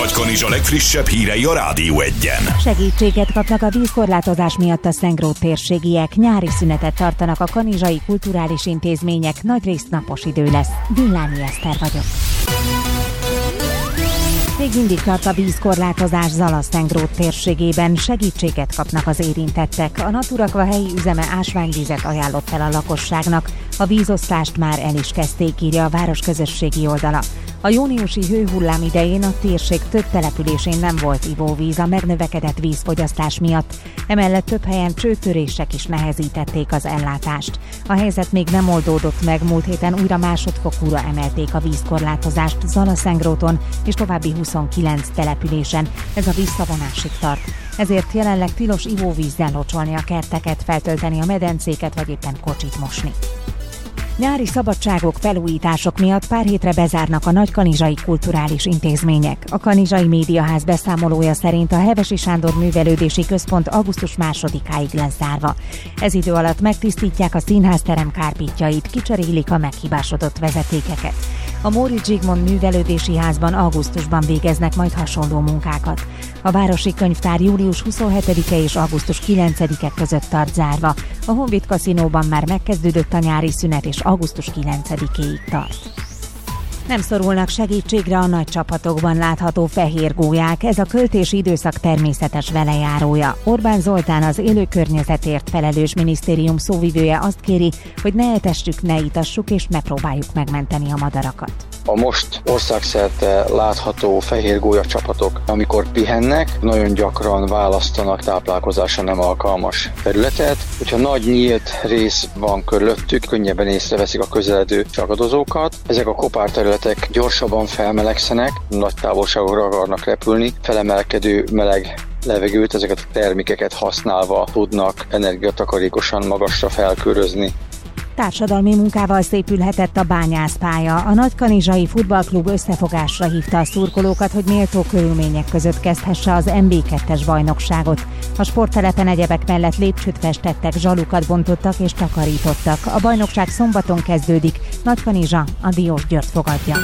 Nagykanizsa legfrissebb hírei a Rádió Egyen. Segítséget kapnak a vízkorlátozás miatt a Szentgrót térségiek. Nyári szünetet tartanak a kanizsai kulturális intézmények, nagyrészt napos idő lesz. Villányi Eszter vagyok. Még mindig tart a vízkorlátozás Zala-Szentgrót térségében, segítséget kapnak az érintettek. A Naturakva helyi üzeme ásványvizet ajánlott fel a lakosságnak. A vízosztást már el is kezdték, írja a város közösségi oldala. A júniusi hőhullám idején a térség több településén nem volt ivóvíz a megnövekedett vízfogyasztás miatt. Emellett több helyen csőtörések is nehezítették az ellátást. A helyzet még nem oldódott meg, múlt héten újra másodfokúra emelték a vízkorlátozást Zala-Szentgróton és további 29 településen. Ez a visszavonásig tart. Ezért jelenleg tilos ivóvízzel locsolni a kerteket, feltölteni a medencéket vagy éppen kocsit mosni. Nyári szabadságok, felújítások miatt pár hétre bezárnak a nagykanizsai kulturális intézmények. A Kanizsai Médiaház beszámolója szerint a Hevesi Sándor Művelődési Központ augusztus 2-áig lesz zárva. Ez idő alatt megtisztítják a színházterem kárpítjait, kicserélik a meghibásodott vezetékeket. A Móricz Zsigmond Művelődési Házban augusztusban végeznek majd hasonló munkákat. A Városi Könyvtár július 27-e és augusztus 9-e között tart zárva. A Honvéd kaszinóban már megkezdődött a nyári szünet és augusztus 9-éig tart. Nem szorulnak segítségre a nagy csapatokban látható fehér gólyák, ez a költési időszak természetes velejárója. Orbán Zoltán, az élő környezetért felelős minisztérium szóvivője azt kéri, hogy ne etessük, ne itassuk és ne próbáljuk megmenteni a madarakat. A most országszerte látható fehér gólya csapatok, amikor pihennek, nagyon gyakran választanak táplálkozásra nem alkalmas területet. Hogyha nagy nyílt rész van körülöttük, könnyebben észreveszik a közeledő ragadozókat. Ezek a kopár területek gyorsabban felmelegszenek, nagy távolságokra akarnak repülni, felemelkedő meleg levegőt, ezeket a termékeket használva tudnak energiatakarékosan magasra felkörözni. Társadalmi munkával szépülhetett a bányászpálya. A Nagykanizsai Futballklub összefogásra hívta a szurkolókat, hogy méltó körülmények között kezdhesse az MB2-es bajnokságot. A sporttelepen egyebek mellett lépcsőt festettek, zsalukat bontottak és takarítottak. A bajnokság szombaton kezdődik. Nagykanizsa a Diósgyőrt fogadja.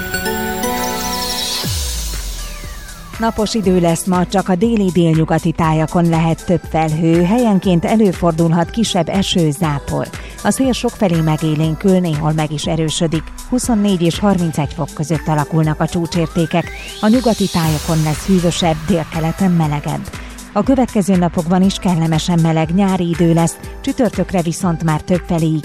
Napos idő lesz ma, csak a déli-délnyugati tájakon lehet több felhő, helyenként előfordulhat kisebb eső, zápor. A szél sokfelé megélénkül, néhol meg is erősödik. 24 és 31 fok között alakulnak a csúcsértékek. A nyugati tájakon lesz hűvösebb, délkeleten melegebb. A következő napokban is kellemesen meleg nyári idő lesz, csütörtökre viszont már többfelé